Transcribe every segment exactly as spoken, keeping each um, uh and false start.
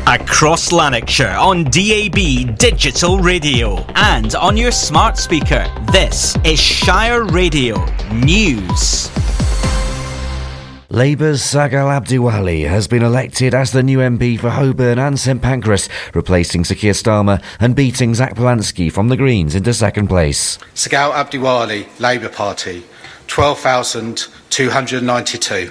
Across Lanarkshire on D A B Digital Radio and on your smart speaker. This is Shire Radio News. Labour's Sagal Abdiwali has been elected as the new M P for Holborn and St Pancras, replacing Sir Keir Starmer and beating Zach Polanski from the Greens into second place. Sagal Abdiwali, Labour Party, twelve thousand two hundred ninety-two.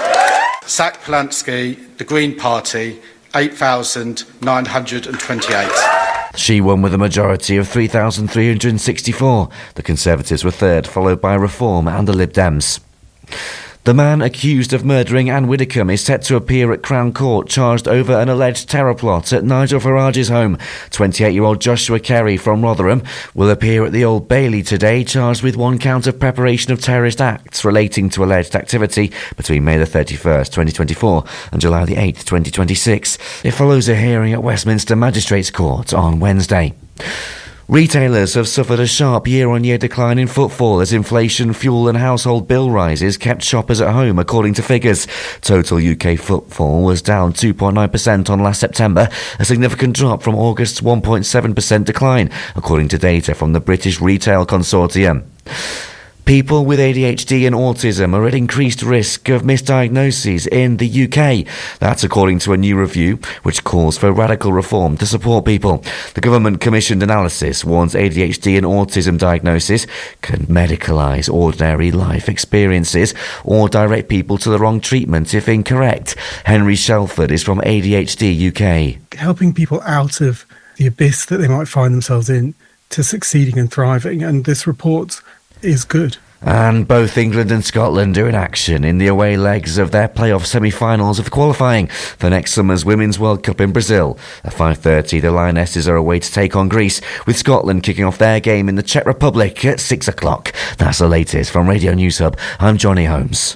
Zach Polanski, the Green Party, eight thousand nine hundred twenty-eight. She won with a majority of three thousand three hundred sixty-four. The Conservatives were third, followed by Reform and the Lib Dems. The man accused of murdering Anne Widdecombe is set to appear at Crown Court, charged over an alleged terror plot at Nigel Farage's home. twenty-eight-year-old Joshua Kerry from Rotherham will appear at the Old Bailey today, charged with one count of preparation of terrorist acts relating to alleged activity between May the thirty-first, twenty twenty-four and July the eighth, twenty twenty-six. It follows a hearing at Westminster Magistrates Court on Wednesday. Retailers have suffered a sharp year-on-year decline in footfall as inflation, fuel and household bill rises kept shoppers at home, according to figures. Total U K footfall was down two point nine percent on last September, a significant drop from August's one point seven percent decline, according to data from the British Retail Consortium. People with A D H D and autism are at increased risk of misdiagnoses in the U K. That's according to a new review which calls for radical reform to support people. The government-commissioned analysis warns A D H D and autism diagnosis can medicalise ordinary life experiences or direct people to the wrong treatment if incorrect. Henry Shelford is from A D H D U K. Helping people out of the abyss that they might find themselves in to succeeding and thriving, and this report is good. And both England and Scotland are in action in the away legs of their playoff semi-finals of qualifying for next summer's Women's World Cup in Brazil. At five thirty, the Lionesses are away to take on Greece, with Scotland kicking off their game in the Czech Republic at six o'clock. That's the latest from Radio News Hub. I'm Johnny Holmes.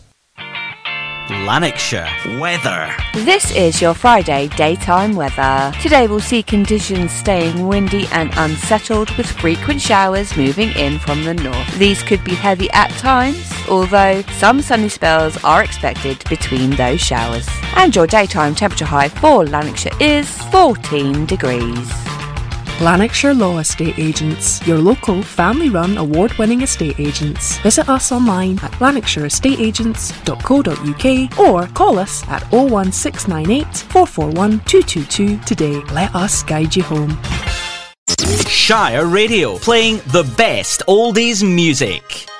Lanarkshire weather. This is your Friday daytime weather. Today we'll see conditions staying windy and unsettled, with frequent showers moving in from the north. These could be heavy at times, although some sunny spells are expected between those showers. And your daytime temperature high for Lanarkshire is fourteen degrees. Lanarkshire Law Estate Agents, your local family-run award-winning estate agents. Visit us online at lanarkshire estate agents dot co dot uk or call us at oh one six nine eight, four four one, two two two today. Let us guide you home. Shire Radio, playing the best oldies music.